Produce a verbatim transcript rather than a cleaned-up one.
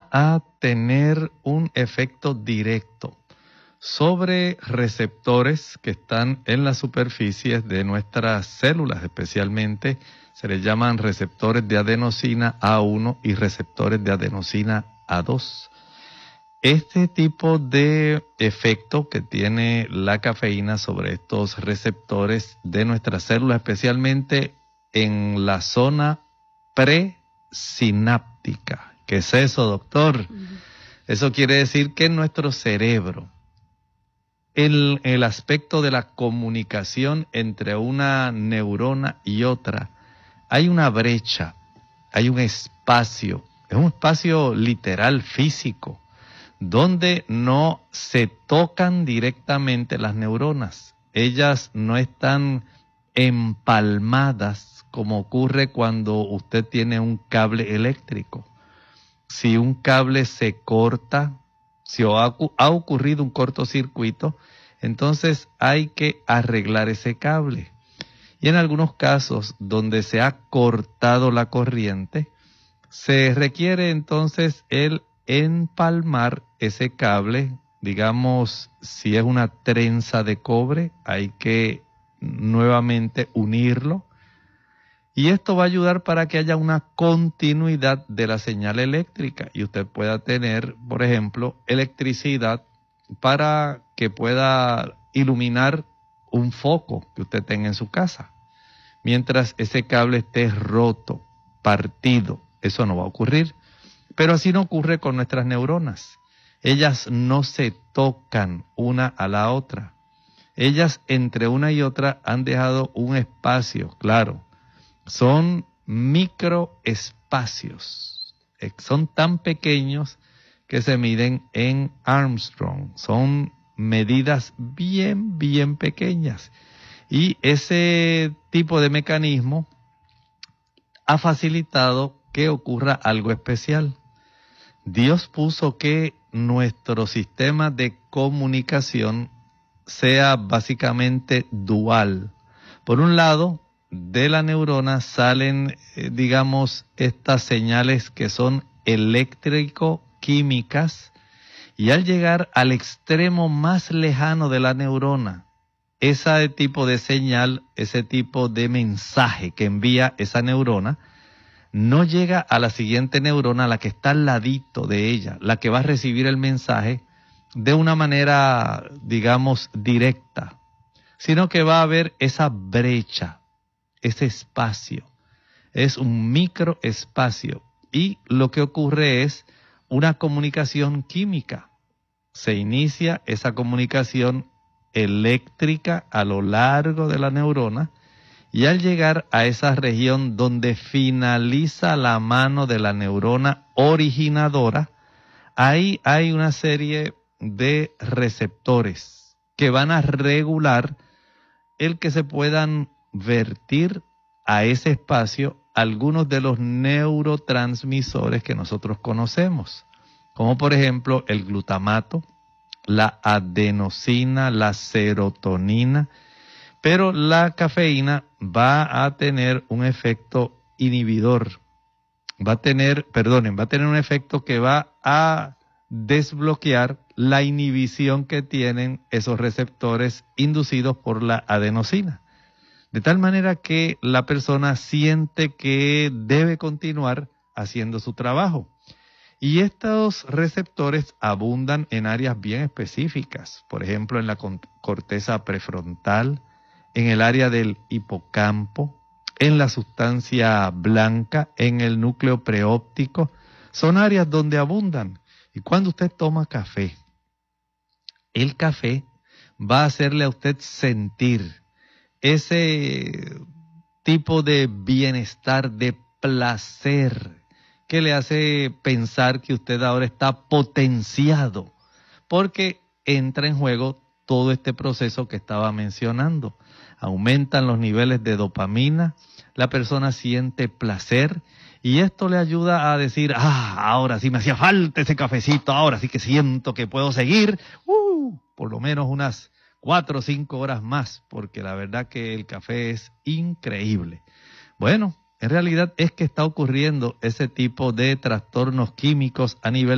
a tener un efecto directo sobre receptores que están en las superficies de nuestras células, especialmente se les llaman receptores de adenosina A uno y receptores de adenosina A dos. Este tipo de efecto que tiene la cafeína sobre estos receptores de nuestras células, especialmente en la zona presináptica. ¿Qué es eso, doctor? Uh-huh. Eso quiere decir que en nuestro cerebro, el, el aspecto de la comunicación entre una neurona y otra, hay una brecha, hay un espacio, es un espacio literal, físico, donde no se tocan directamente las neuronas. Ellas no están empalmadas como ocurre cuando usted tiene un cable eléctrico. Si un cable se corta, si ha, ha ocurrido un cortocircuito, entonces hay que arreglar ese cable. Y en algunos casos donde se ha cortado la corriente, se requiere entonces el empalmar ese cable. Digamos, si es una trenza de cobre, hay que nuevamente unirlo. Y esto va a ayudar para que haya una continuidad de la señal eléctrica y usted pueda tener, por ejemplo, electricidad para que pueda iluminar un foco que usted tenga en su casa. Mientras ese cable esté roto, partido, eso no va a ocurrir. Pero así no ocurre con nuestras neuronas. Ellas no se tocan una a la otra. Ellas entre una y otra han dejado un espacio, claro. Son microespacios. Son tan pequeños que se miden en Armstrong. Son medidas bien, bien pequeñas. Y ese tipo de mecanismo ha facilitado que ocurra algo especial. Dios puso que nuestro sistema de comunicación sea básicamente dual. Por un lado, de la neurona salen, eh, digamos, estas señales que son eléctrico-químicas, y al llegar al extremo más lejano de la neurona, ese tipo de señal, ese tipo de mensaje que envía esa neurona, no llega a la siguiente neurona, la que está al ladito de ella, la que va a recibir el mensaje de una manera, digamos, directa, sino que va a haber esa brecha, ese espacio. Es un microespacio y lo que ocurre es una comunicación química. Se inicia esa comunicación eléctrica a lo largo de la neurona y al llegar a esa región donde finaliza la mano de la neurona originadora, ahí hay una serie de receptores que van a regular el que se puedan vertir a ese espacio algunos de los neurotransmisores que nosotros conocemos, como por ejemplo el glutamato, la adenosina, la serotonina, pero la cafeína va a tener un efecto inhibidor, va a tener, perdonen, va a tener un efecto que va a desbloquear la inhibición que tienen esos receptores inducidos por la adenosina. De tal manera que la persona siente que debe continuar haciendo su trabajo. Y estos receptores abundan en áreas bien específicas, por ejemplo en la corteza prefrontal, en el área del hipocampo, en la sustancia blanca, en el núcleo preóptico. Son áreas donde abundan. Y cuando usted toma café, el café va a hacerle a usted sentir ese tipo de bienestar, de placer, que le hace pensar que usted ahora está potenciado, porque entra en juego todo este proceso que estaba mencionando. Aumentan los niveles de dopamina, la persona siente placer y esto le ayuda a decir, ah, ahora sí me hacía falta ese cafecito, ahora sí que siento que puedo seguir, uh, por lo menos unas cuatro o cinco horas más, porque la verdad que el café es increíble. Bueno, en realidad es que está ocurriendo ese tipo de trastornos químicos a nivel